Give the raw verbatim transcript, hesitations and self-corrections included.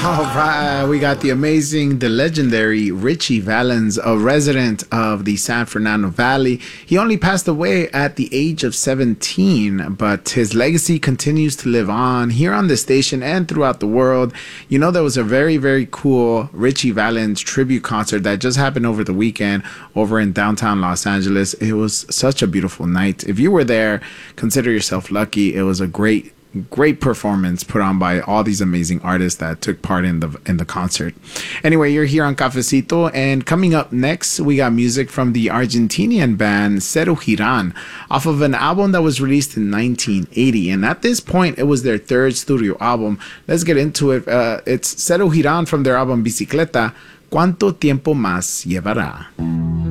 All right, we got the amazing, the legendary Richie Valens, a resident of the San Fernando Valley. He only passed away at the age of seventeen, but his legacy continues to live on here on the station and throughout the world. You know, there was a very, very cool Richie Valens tribute concert that just happened over the weekend over in downtown Los Angeles. It was such a beautiful night. If you were there, consider yourself lucky. It was a great great performance put on by all these amazing artists that took part in the in the concert. Anyway, you're here on Cafecito, and coming up next, we got music from the Argentinian band Cero Giran off of an album that was released in nineteen eighty. And at this point, it was their third studio album. Let's get into it. Uh, it's Cero Giran from their album Bicicleta. ¿Cuánto tiempo más llevará?